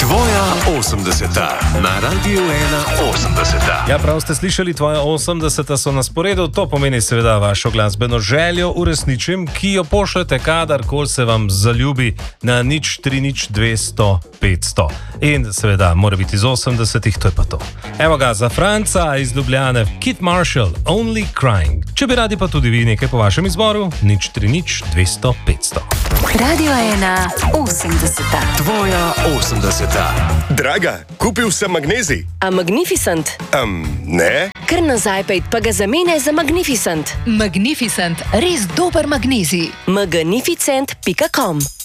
Tvoja 80-ta na Radiu 81. Ja, prav ste slišali, tvoja 80-ta so na sporedu, to pomeni seveda vašo glasbeno željo uresničim, ki jo pošljete kadarkoli se vam zaljubi na 030 200 500. In seveda mora biti iz 80-ih, to je pa to. Evo ga, za Franca iz Ljubljane, Kit Marshall, Only Crying. Če bi radi pa tudi vi nekaj po vašem izboru, 030 200 500. Radio 1 80-ta. Tvoja 80-ta. Draga, kupil sem magnezij. A Magnificent? Ne? Kar nazaj pejt, pa ga zamene za Magnificent. Magnificent, res dober magnezij. magnificent.com